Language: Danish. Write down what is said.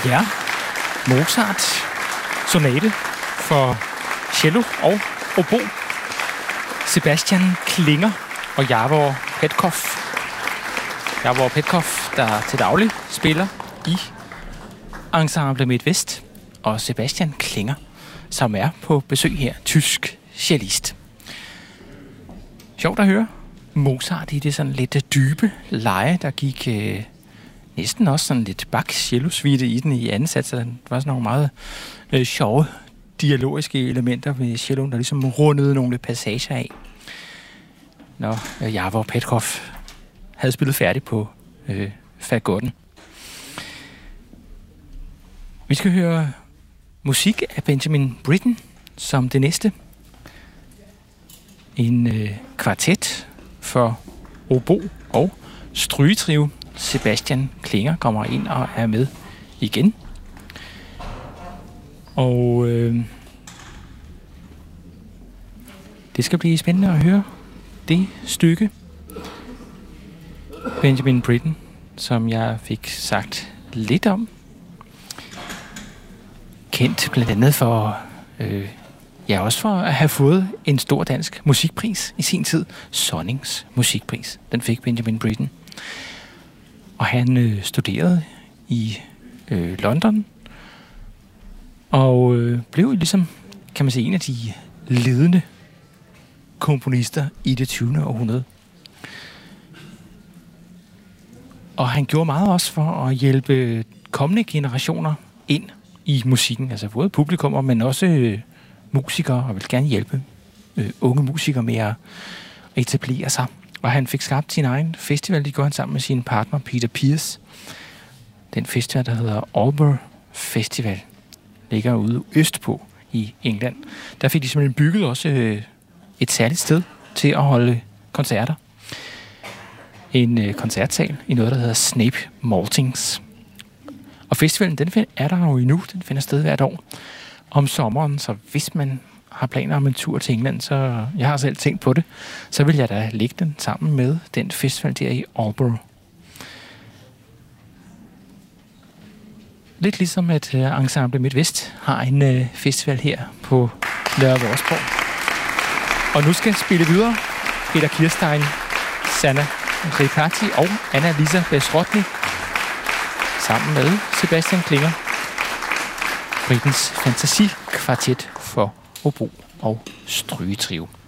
Ja, Mozart sonate for cello og obo. Sebastian Klinger og Javor Petkov. Javor Petkov, der til daglig spiller i Ensemble Midtvest, og Sebastian Klinger, som er på besøg her, tysk cellist. Sjovt at høre Mozart i det sådan lidt dybe leje, der gik næsten også sådan lidt Bach-cello-suite i den i anden sats. Der var sådan nogle meget sjove dialogiske elementer ved celloen, der ligesom rundede nogle passager af. Når Javor Petkov havde spillet færdigt på fagotten. Vi skal høre musik af Benjamin Britten som det næste. En kvartet for obo og strygetrio. Sebastian Klinger kommer ind og er med igen. Og det skal blive spændende at høre det stykke. Benjamin Britten, som jeg fik sagt lidt om. Kendt blandt andet for, også for at have fået en stor dansk musikpris i sin tid. Sonnings musikpris. Den fik Benjamin Britten. Og han studerede i London. Og blev ligesom, kan man sige, en af de ledende komponister i det 20. århundrede. Og han gjorde meget også for at hjælpe kommende generationer ind i musikken. Altså både publikummer, men også musikere, og vil gerne hjælpe unge musikere med at etablere sig. Og han fik skabt sin egen festival. Det gjorde han sammen med sin partner Peter Pierce. Den festival, der hedder Albury Festival, ligger ude østpå i England. Der fik de simpelthen bygget også et særligt sted til at holde koncerter. En koncertsal i noget, der hedder Snape Maltings. Og festivalen, den er der jo endnu. Den finder sted hvert år om sommeren, så hvis man har planer om en tur til England, så jeg har selv tænkt på det, så vil jeg da lægge den sammen med den festival der i Albury. Lidt ligesom at Ensemble Midtvest har en festival her på Nørre Vorsborg. Og nu skal jeg spille videre Peter Kirstein, Sanna Riccardi og Anna-Lisa Besrotny sammen med Sebastian Klinger. Brittens fantasikvartet for obo og strygetrio.